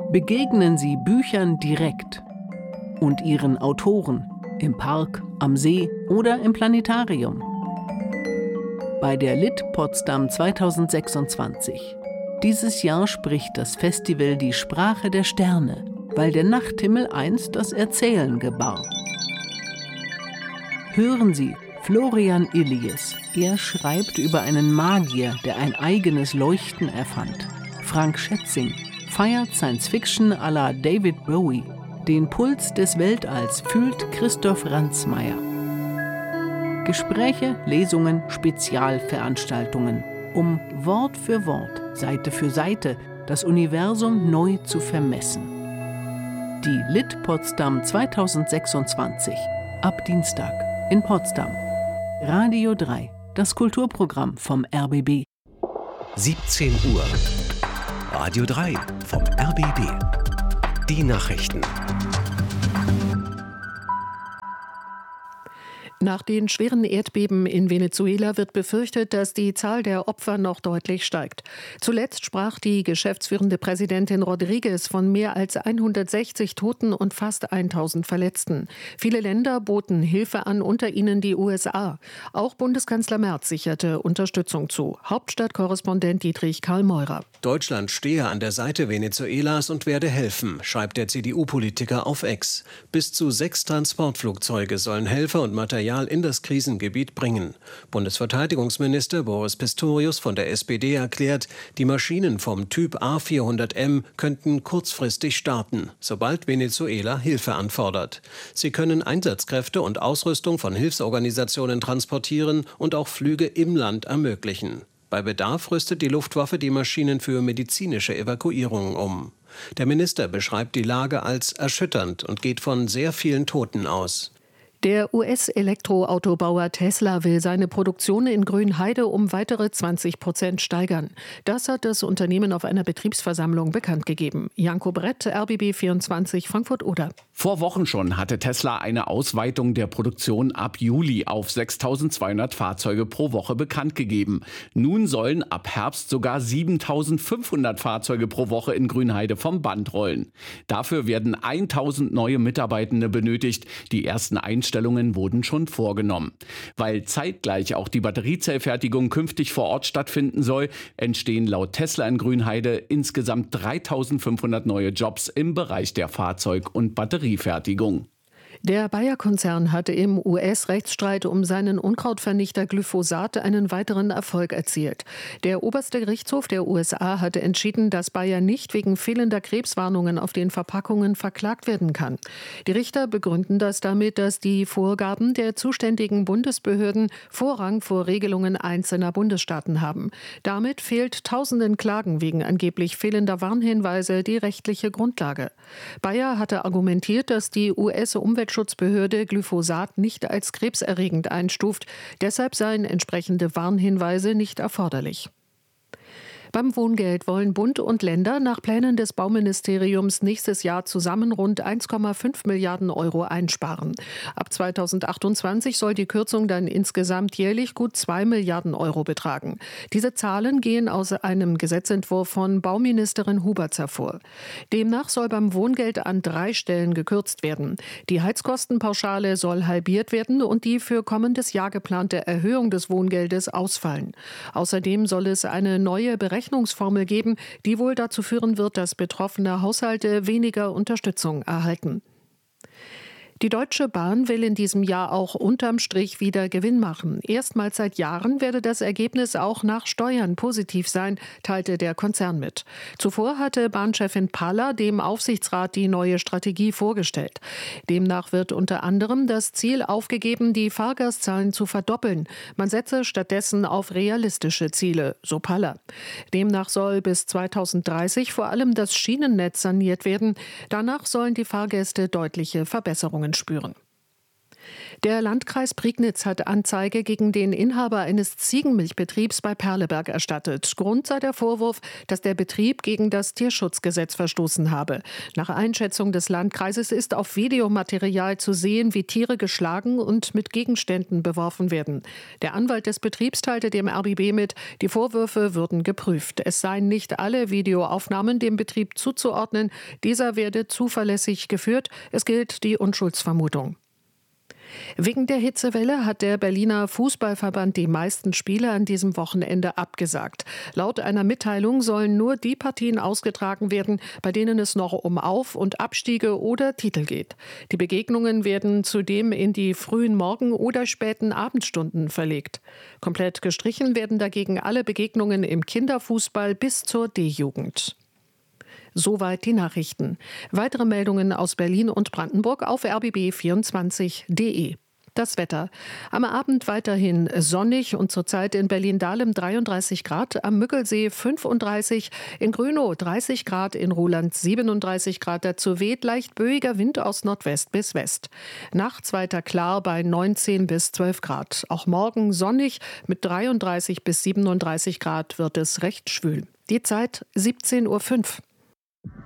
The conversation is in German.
Begegnen Sie Büchern direkt und ihren Autoren im Park, am See oder im Planetarium. Bei der Lit Potsdam 2026. Dieses Jahr spricht das Festival die Sprache der Sterne, weil der Nachthimmel einst das Erzählen gebar. Hören Sie Florian Illies. Er schreibt über einen Magier, der ein eigenes Leuchten erfand. Frank Schätzing feiert Science-Fiction à la David Bowie. Den Puls des Weltalls fühlt Christoph Ransmayr. Gespräche, Lesungen, Spezialveranstaltungen, um Wort für Wort, Seite für Seite das Universum neu zu vermessen. Die Lit Potsdam 2026, ab Dienstag in Potsdam. Radio 3, das Kulturprogramm vom RBB. 17 Uhr. Radio 3 vom RBB. Die Nachrichten. Nach den schweren Erdbeben in Venezuela wird befürchtet, dass die Zahl der Opfer noch deutlich steigt. Zuletzt sprach die geschäftsführende Präsidentin Rodriguez von mehr als 160 Toten und fast 1000 Verletzten. Viele Länder boten Hilfe an, unter ihnen die USA. Auch Bundeskanzler Merz sicherte Unterstützung zu. Hauptstadtkorrespondent Dietrich Karl Meurer. Deutschland stehe an der Seite Venezuelas und werde helfen, schreibt der CDU-Politiker auf X. Bis zu 6 Transportflugzeuge sollen Helfer und Material in das Krisengebiet bringen. Bundesverteidigungsminister Boris Pistorius von der SPD erklärt, die Maschinen vom Typ A400M könnten kurzfristig starten, sobald Venezuela Hilfe anfordert. Sie können Einsatzkräfte und Ausrüstung von Hilfsorganisationen transportieren und auch Flüge im Land ermöglichen. Bei Bedarf rüstet die Luftwaffe die Maschinen für medizinische Evakuierungen um. Der Minister beschreibt die Lage als erschütternd und geht von sehr vielen Toten aus. Der US-Elektroautobauer Tesla will seine Produktion in Grünheide um weitere 20% steigern. Das hat das Unternehmen auf einer Betriebsversammlung bekannt gegeben. Janko Brett, RBB 24, Frankfurt-Oder. Vor Wochen schon hatte Tesla eine Ausweitung der Produktion ab Juli auf 6.200 Fahrzeuge pro Woche bekannt gegeben. Nun sollen ab Herbst sogar 7.500 Fahrzeuge pro Woche in Grünheide vom Band rollen. Dafür werden 1.000 neue Mitarbeitende benötigt. Die ersten Einstellungen wurden schon vorgenommen. Weil zeitgleich auch die Batteriezellfertigung künftig vor Ort stattfinden soll, entstehen laut Tesla in Grünheide insgesamt 3.500 neue Jobs im Bereich der Fahrzeug- und Batteriefertigung. Der Bayer-Konzern hatte im US-Rechtsstreit um seinen Unkrautvernichter Glyphosat einen weiteren Erfolg erzielt. Der oberste Gerichtshof der USA hatte entschieden, dass Bayer nicht wegen fehlender Krebswarnungen auf den Verpackungen verklagt werden kann. Die Richter begründen das damit, dass die Vorgaben der zuständigen Bundesbehörden Vorrang vor Regelungen einzelner Bundesstaaten haben. Damit fehlt tausenden Klagen wegen angeblich fehlender Warnhinweise die rechtliche Grundlage. Bayer hatte argumentiert, dass die US-Umweltschutzbehörde Glyphosat nicht als krebserregend einstuft. Deshalb seien entsprechende Warnhinweise nicht erforderlich. Beim Wohngeld wollen Bund und Länder nach Plänen des Bauministeriums nächstes Jahr zusammen rund 1,5 Milliarden Euro einsparen. Ab 2028 soll die Kürzung dann insgesamt jährlich gut 2 Milliarden Euro betragen. Diese Zahlen gehen aus einem Gesetzentwurf von Bauministerin Huberts hervor. Demnach soll beim Wohngeld an 3 Stellen gekürzt werden. Die Heizkostenpauschale soll halbiert werden und die für kommendes Jahr geplante Erhöhung des Wohngeldes ausfallen. Außerdem soll es eine neue Berechnungsformel geben, die wohl dazu führen wird, dass betroffene Haushalte weniger Unterstützung erhalten. Die Deutsche Bahn will in diesem Jahr auch unterm Strich wieder Gewinn machen. Erstmals seit Jahren werde das Ergebnis auch nach Steuern positiv sein, teilte der Konzern mit. Zuvor hatte Bahnchefin Paller dem Aufsichtsrat die neue Strategie vorgestellt. Demnach wird unter anderem das Ziel aufgegeben, die Fahrgastzahlen zu verdoppeln. Man setze stattdessen auf realistische Ziele, so Paller. Demnach soll bis 2030 vor allem das Schienennetz saniert werden. Danach sollen die Fahrgäste deutliche Verbesserungen spüren. Der Landkreis Prignitz hat Anzeige gegen den Inhaber eines Ziegenmilchbetriebs bei Perleberg erstattet. Grund sei der Vorwurf, dass der Betrieb gegen das Tierschutzgesetz verstoßen habe. Nach Einschätzung des Landkreises ist auf Videomaterial zu sehen, wie Tiere geschlagen und mit Gegenständen beworfen werden. Der Anwalt des Betriebs teilte dem RBB mit, die Vorwürfe würden geprüft. Es seien nicht alle Videoaufnahmen dem Betrieb zuzuordnen. Dieser werde zuverlässig geführt. Es gilt die Unschuldsvermutung. Wegen der Hitzewelle hat der Berliner Fußballverband die meisten Spiele an diesem Wochenende abgesagt. Laut einer Mitteilung sollen nur die Partien ausgetragen werden, bei denen es noch um Auf- und Abstiege oder Titel geht. Die Begegnungen werden zudem in die frühen Morgen- oder späten Abendstunden verlegt. Komplett gestrichen werden dagegen alle Begegnungen im Kinderfußball bis zur D-Jugend. Soweit die Nachrichten. Weitere Meldungen aus Berlin und Brandenburg auf rbb24.de. Das Wetter. Am Abend weiterhin sonnig und zurzeit in Berlin-Dahlem 33 Grad, am Müggelsee 35, in Grünow 30 Grad, in Ruhland 37 Grad. Dazu weht leicht böiger Wind aus Nordwest bis West. Nachts weiter klar bei 19 bis 12 Grad. Auch morgen sonnig mit 33 bis 37 Grad wird es recht schwül. Die Zeit 17:05 Uhr.